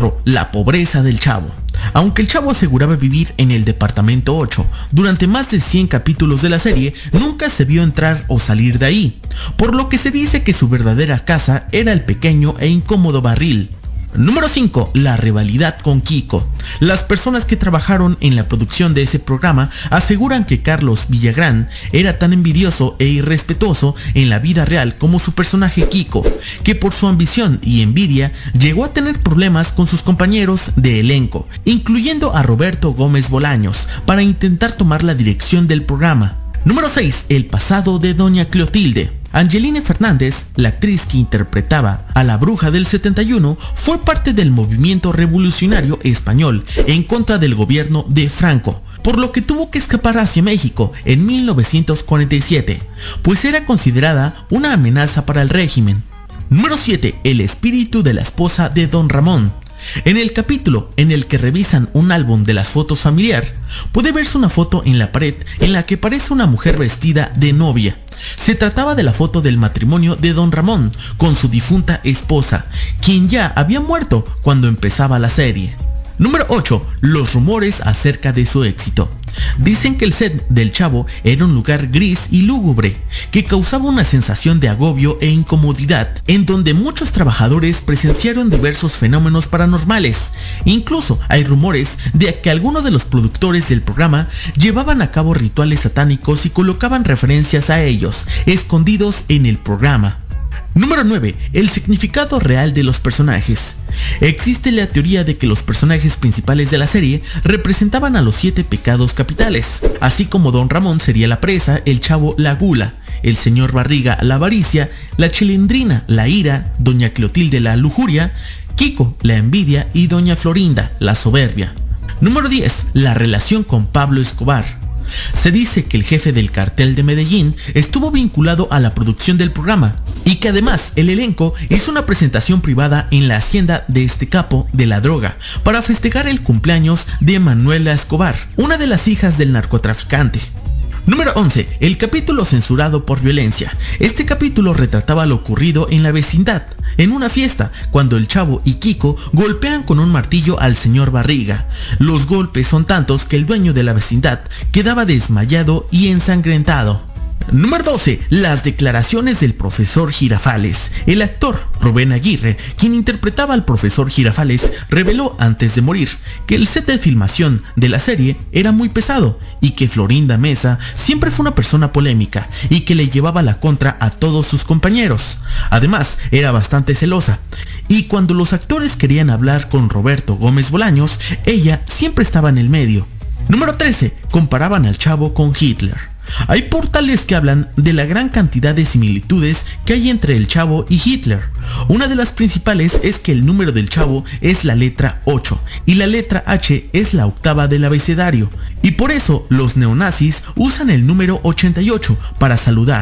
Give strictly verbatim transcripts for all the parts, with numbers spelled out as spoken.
cuatro. La pobreza del Chavo. Aunque el Chavo aseguraba vivir en el departamento ocho, durante más de cien capítulos de la serie nunca se vio entrar o salir de ahí, por lo que se dice que su verdadera casa era el pequeño e incómodo barril. Número cinco. La rivalidad con Kiko. Las personas que trabajaron en la producción de ese programa aseguran que Carlos Villagrán era tan envidioso e irrespetuoso en la vida real como su personaje Kiko, que por su ambición y envidia llegó a tener problemas con sus compañeros de elenco, incluyendo a Roberto Gómez Bolaños, para intentar tomar la dirección del programa. Número seis. El pasado de Doña Clotilde. Angelina Fernández, la actriz que interpretaba a la bruja del setenta y uno, fue parte del movimiento revolucionario español en contra del gobierno de Franco, por lo que tuvo que escapar hacia México en mil novecientos cuarenta y siete, pues era considerada una amenaza para el régimen. Número siete. El espíritu de la esposa de Don Ramón. En el capítulo en el que revisan un álbum de las fotos familiar, puede verse una foto en la pared en la que aparece una mujer vestida de novia. Se trataba de la foto del matrimonio de Don Ramón con su difunta esposa, quien ya había muerto cuando empezaba la serie. Número ocho. Los rumores acerca de su éxito. Dicen que el set del Chavo era un lugar gris y lúgubre, que causaba una sensación de agobio e incomodidad, en donde muchos trabajadores presenciaron diversos fenómenos paranormales. Incluso hay rumores de que algunos de los productores del programa llevaban a cabo rituales satánicos y colocaban referencias a ellos, escondidos en el programa. Número nueve. El significado real de los personajes. Existe la teoría de que los personajes principales de la serie representaban a los siete pecados capitales, así como Don Ramón sería la presa, el Chavo la gula, el señor Barriga la avaricia, la Chilindrina la ira, Doña Clotilde la lujuria, Kiko la envidia y Doña Florinda la soberbia. Número diez. La relación con Pablo Escobar. Se dice que el jefe del cartel de Medellín estuvo vinculado a la producción del programa y que además el elenco hizo una presentación privada en la hacienda de este capo de la droga para festejar el cumpleaños de Manuela Escobar, una de las hijas del narcotraficante. Número once. El capítulo censurado por violencia. Este capítulo retrataba lo ocurrido en la vecindad, en una fiesta, cuando el Chavo y Kiko golpean con un martillo al señor Barriga. Los golpes son tantos que el dueño de la vecindad quedaba desmayado y ensangrentado. Número doce. Las declaraciones del profesor Girafales. El actor Rubén Aguirre, quien interpretaba al profesor Girafales, reveló antes de morir que el set de filmación de la serie era muy pesado y que Florinda Mesa siempre fue una persona polémica y que le llevaba la contra a todos sus compañeros. Además, era bastante celosa. Y cuando los actores querían hablar con Roberto Gómez Bolaños, ella siempre estaba en el medio. Número trece. Comparaban al Chavo con Hitler. Hay portales que hablan de la gran cantidad de similitudes que hay entre el Chavo y Hitler. Una de las principales es que el número del Chavo es la letra ocho y la letra H es la octava del abecedario, y por eso los neonazis usan el número ochenta y ocho para saludar.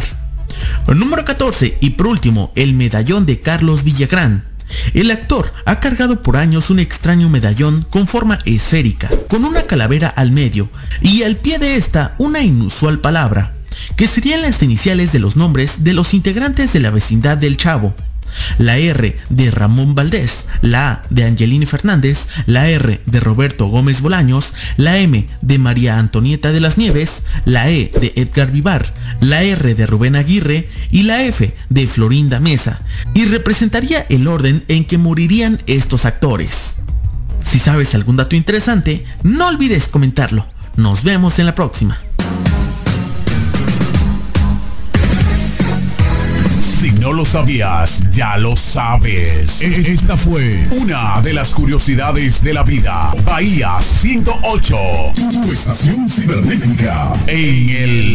Número catorce. Y por último, el medallón de Carlos Villagrán. El actor ha cargado por años un extraño medallón con forma esférica, con una calavera al medio, y al pie de esta una inusual palabra, que serían las iniciales de los nombres de los integrantes de la vecindad del Chavo. La R de Ramón Valdés, la A de Angelina Fernández, la R de Roberto Gómez Bolaños, la M de María Antonieta de las Nieves, la E de Edgar Vivar, la R de Rubén Aguirre y la F de Florinda Mesa, y representaría el orden en que morirían estos actores. Si sabes algún dato interesante, no olvides comentarlo. Nos vemos en la próxima. Si no lo sabías, ya lo sabes. Esta fue una de las curiosidades de la vida. Bahía ciento ocho. Tu estación cibernética. En el